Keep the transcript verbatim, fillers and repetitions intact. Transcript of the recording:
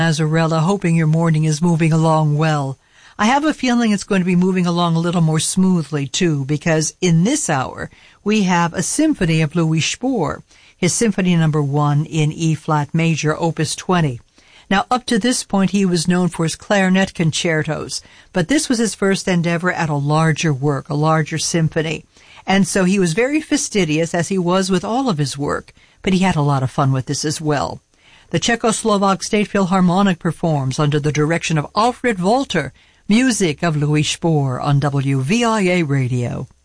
Azarella, hoping your morning is moving along well. I have a feeling it's going to be moving along a little more smoothly, too, because in this hour, we have a symphony of Louis Spohr, his Symphony Number One in E-flat major, Opus twenty. Now, up to this point, he was known for his clarinet concertos, but this was his first endeavor at a larger work, a larger symphony. And so he was very fastidious, as he was with all of his work, but he had a lot of fun with this as well. The Czechoslovak State Philharmonic performs under the direction of Alfred Walter, music of Louis Spohr on W V I A Radio.